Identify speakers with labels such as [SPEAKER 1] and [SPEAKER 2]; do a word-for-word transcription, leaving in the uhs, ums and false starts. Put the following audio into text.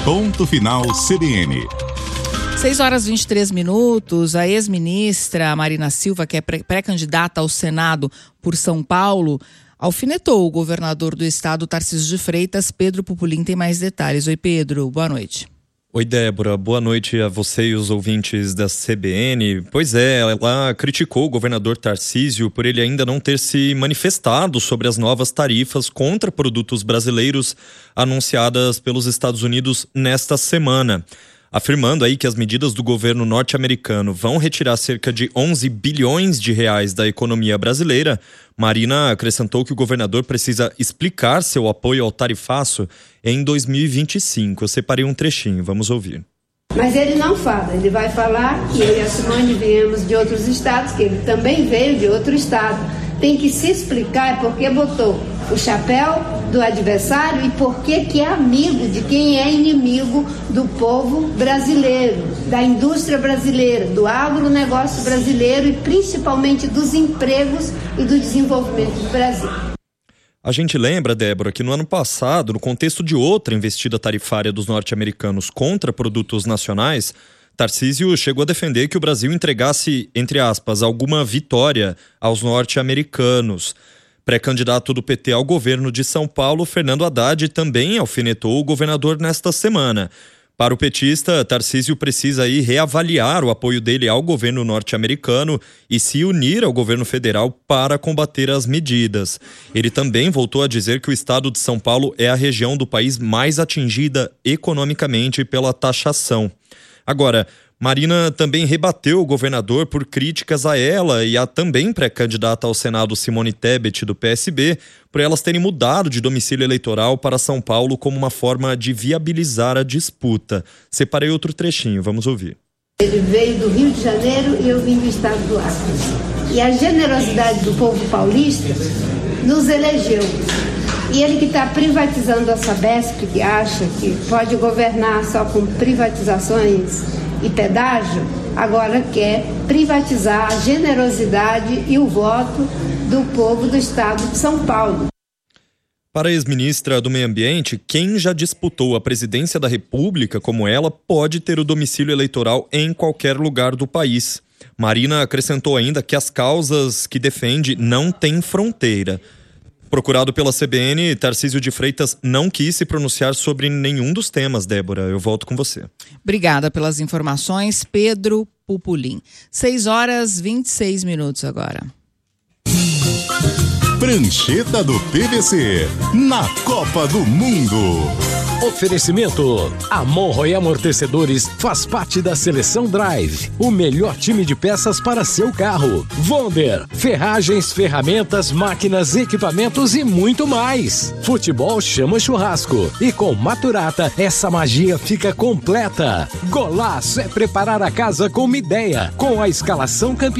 [SPEAKER 1] Ponto Final C B N.
[SPEAKER 2] seis horas e vinte e três minutos, a ex-ministra Marina Silva, que é pré-candidata ao Senado por São Paulo, alfinetou o governador do estado, Tarcísio de Freitas. Pedro Pupolin tem mais detalhes. Oi, Pedro, boa noite.
[SPEAKER 3] Oi, Débora, boa noite a você e os ouvintes da C B N. Pois é, ela criticou o governador Tarcísio por ele ainda não ter se manifestado sobre as novas tarifas contra produtos brasileiros anunciadas pelos Estados Unidos nesta semana. Afirmando aí que as medidas do governo norte-americano vão retirar cerca de onze bilhões de reais da economia brasileira, Marina acrescentou que o governador precisa explicar seu apoio ao tarifaço em dois mil e vinte e cinco. Eu separei um trechinho, vamos ouvir.
[SPEAKER 4] Mas ele não fala, ele vai falar que eu e a Simone viemos de outros estados, que ele também veio de outro estado. Tem que se explicar porque botou o chapéu do adversário e porque que é amigo de quem é inimigo do povo brasileiro, da indústria brasileira, do agronegócio brasileiro e principalmente dos empregos e do desenvolvimento do Brasil.
[SPEAKER 3] A gente lembra, Débora, que no ano passado, no contexto de outra investida tarifária dos norte-americanos contra produtos nacionais, Tarcísio chegou a defender que o Brasil entregasse, entre aspas, alguma vitória aos norte-americanos. Pré-candidato do P T ao governo de São Paulo, Fernando Haddad, também alfinetou o governador nesta semana. Para o petista, Tarcísio precisa aí reavaliar o apoio dele ao governo norte-americano e se unir ao governo federal para combater as medidas. Ele também voltou a dizer que o estado de São Paulo é a região do país mais atingida economicamente pela taxação. Agora, Marina também rebateu o governador por críticas a ela e a também pré-candidata ao Senado Simone Tebet, do P S B, por elas terem mudado de domicílio eleitoral para São Paulo como uma forma de viabilizar a disputa. Separei outro trechinho, vamos ouvir.
[SPEAKER 4] Ele veio do Rio de Janeiro e eu vim do estado do Acre. E a generosidade do povo paulista nos elegeu. E ele que está privatizando a Sabesp, que acha que pode governar só com privatizações e pedágio, agora quer privatizar a generosidade e o voto do povo do estado de São Paulo.
[SPEAKER 3] Para a ex-ministra do Meio Ambiente, quem já disputou a presidência da República como ela pode ter o domicílio eleitoral em qualquer lugar do país. Marina acrescentou ainda que as causas que defende não têm fronteira. Procurado pela C B N, Tarcísio de Freitas não quis se pronunciar sobre nenhum dos temas, Débora. Eu volto com você.
[SPEAKER 2] Obrigada pelas informações, Pedro Pupolin. seis horas e vinte e seis minutos agora.
[SPEAKER 1] Prancheta do P V C, na Copa do Mundo.
[SPEAKER 5] Oferecimento: a Monroe Amortecedores faz parte da Seleção Drive, o melhor time de peças para seu carro. Vonder, ferragens, ferramentas, máquinas, equipamentos e muito mais. Futebol chama churrasco e com Maturata essa magia fica completa. Golaço é preparar a casa com uma ideia, com a escalação campeã.